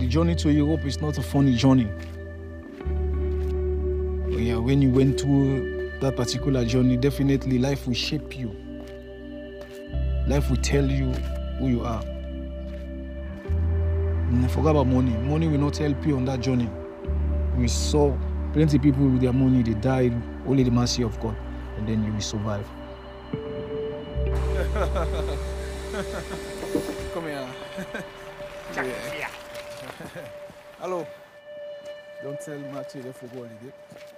journey to Europe is not a funny journey. Yeah, when you went through that particular journey, definitely life will shape you. Life will tell you who you are. And forget about money. Money will not help you on that journey. We saw plenty of people with their money, they died, only the mercy of God, and then you will survive. Come here. Yeah. Hello. Don't tell Matthew the football idiot.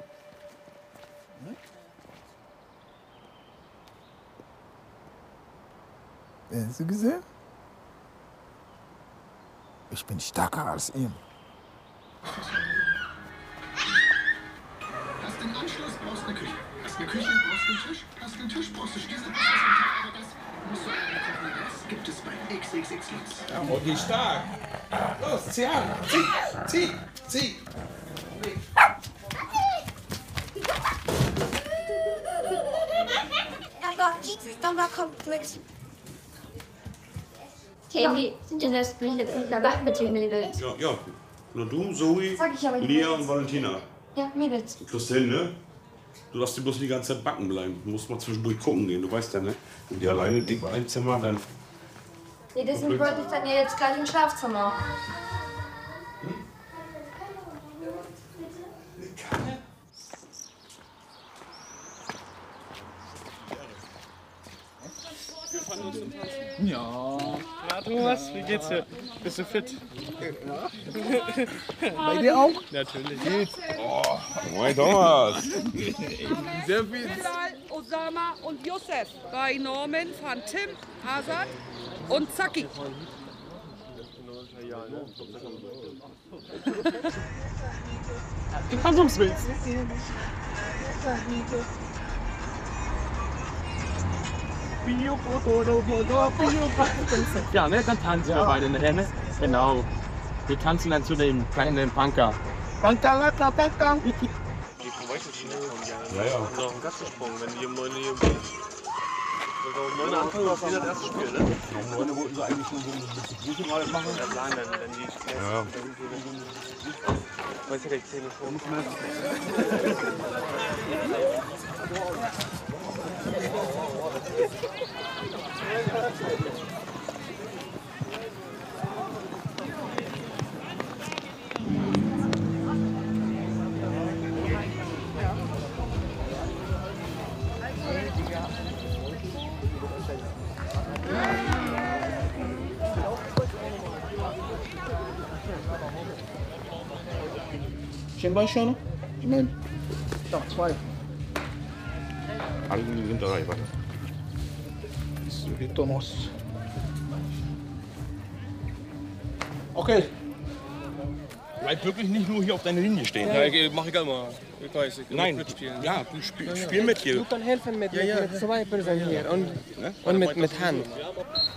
Hast du gesehen? Ich bin stärker als ihn. Hast den Anschluss, brauchst eine Küche. Hast eine Küche, brauchst einen Tisch. Hast einen Tisch, brauchst du Schlüssel. Das musst du einkaufen. Das gibt es bei XXX Lutz. Ja, okay, stark. Los, zieh an. Zieh. Aber komplex. Hey, sind denn das Mädels? Ja. Nur du, Zoe, Lia und Valentina. Ja, Mädels. Christine, ne? Du darfst dir bloß die ganze Zeit backen bleiben. Du musst mal zwischendurch gucken gehen, du weißt ja, ne? Wenn die alleine dick ein Zimmer, dann... Nee, deswegen wollte ich dann ja jetzt gleich ins Schlafzimmer. Ja. Na Thomas, wie geht's dir? Bist du fit? Ja. Bei dir auch? Natürlich. Moin Thomas! Sehr viel. Bilal, Osama und Youssef bei Norman von Tim, Azad und Zaki. Du kannst ums Willst. Ja, ne, dann tanzen wir beide nachher, ne? Genau. Wir tanzen dann zu dem kleinen Punker. Punker. Ja, ja. So, ein Gassensprung, wenn die um 9 Uhr um 9 Uhr anfangen, auf wieder das erste Spiel, ne? Um 9 Uhr wollten sie eigentlich schon so ein bisschen Grüße mal machen. Ja, sagen dann, wenn die Spiele. Ja. Weiß ja, ich 10 Uhr vor. Schön bei schon? Nein. Doch, 2. Alle sind dabei, warte. Sorry, Thomas. Okay. Bleib wirklich nicht nur hier auf deiner Linie stehen. Ja, mach ich mal. Ich weiß, ich kann Nein, mitspielen. ja, du spiel mit hier. Du kannst helfen mit zwei Personen hier und mit Hand.